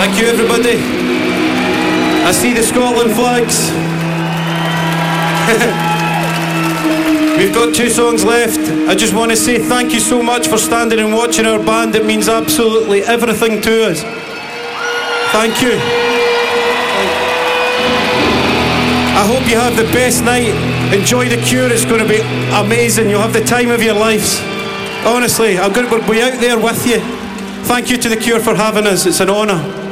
Thank you, everybody. I see the Scotland flags. We've got 2 songs left. I just want to say thank you so much for standing and watching our band. It means absolutely everything to us. Thank you. I hope you have the best night. Enjoy The Cure. It's going to be amazing. You'll have the time of your lives. Honestly, we'll be out there with you. Thank you to The Cure for having us. It's an honour.